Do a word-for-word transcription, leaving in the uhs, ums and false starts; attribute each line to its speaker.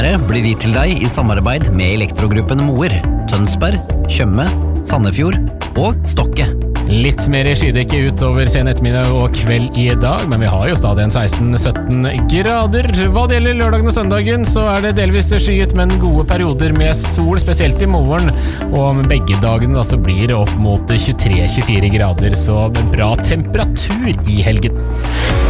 Speaker 1: Været blir gitt til deg i samarbeid med Elektrogruppen Moer, Tønsberg, Tjøme, Sandefjord og Stokke.
Speaker 2: Litt mer skydekke utover sen ettermiddag og kveld i dag, men vi har jo stadig en seksten til sytten grader. Hva det gjelder lørdagen og søndagen, så er det delvis skyet, men gode perioder med sol, spesielt i morgen. Og om begge dagene da, så blir det opp mot tjuetre til tjuefire grader, så bra temperatur i helgen.